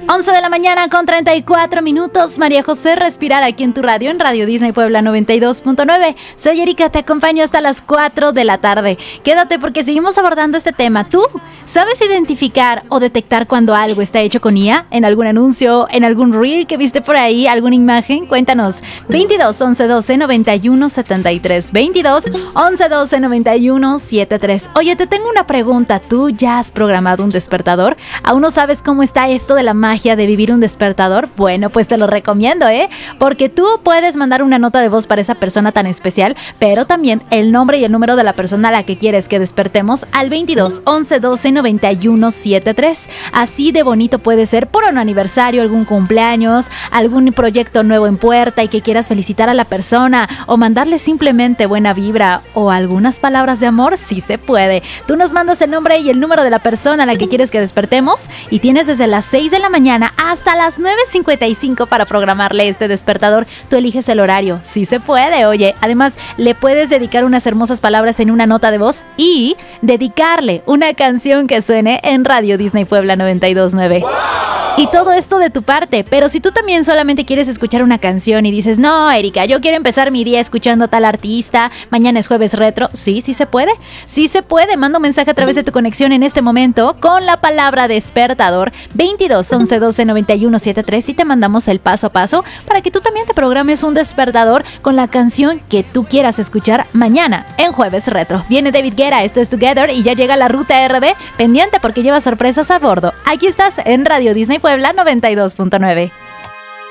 11 de la mañana con 34 minutos. María José, respirar aquí en tu radio, en Radio Disney Puebla 92.9. Soy Erika, te acompaño hasta las 4 de la tarde. Quédate porque seguimos abordando este tema. ¿Tú sabes identificar o detectar cuando algo está hecho con IA? ¿En algún anuncio, en algún reel que viste por ahí, alguna imagen? Cuéntanos. 22 11 12 91 73. 22 11 12 91 73. Oye, te tengo una pregunta. ¿Tú ya has programado un despertador? ¿Aún no sabes cómo está esto de la magia de vivir un despertador? Bueno, pues te lo recomiendo, porque tú puedes mandar una nota de voz para esa persona tan especial, pero también el nombre y el número de la persona a la que quieres que despertemos al 22 11 12 91 73. Así de bonito puede ser por un aniversario, algún cumpleaños, algún proyecto nuevo en puerta y que quieras felicitar a la persona o mandarle simplemente buena vibra o algunas palabras de amor. Sí se puede. Tú nos mandas el nombre y el número de la persona a la que quieres que despertemos y tienes desde las 6 de la mañana hasta las 9:55 para programarle este despertador. Tú eliges el horario. Sí se puede, oye. Además, le puedes dedicar unas hermosas palabras en una nota de voz y dedicarle una canción que suene en Radio Disney Puebla 92.9. ¡Wow! Y todo esto de tu parte. Pero si tú también solamente quieres escuchar una canción y dices, no, Erika, yo quiero empezar mi día escuchando a tal artista, mañana es jueves retro. Sí se puede. Sí se puede. Manda un mensaje a través de tu conexión en este momento con la palabra despertador 22 11 12 91 73 y te mandamos el paso a paso para que tú también te programes un despertador con la canción que tú quieras escuchar mañana en Jueves Retro. Viene David Guetta, esto es Together y ya llega la ruta RD. Pendiente porque lleva sorpresas a bordo. Aquí estás en Radio Disney Puebla 92.9.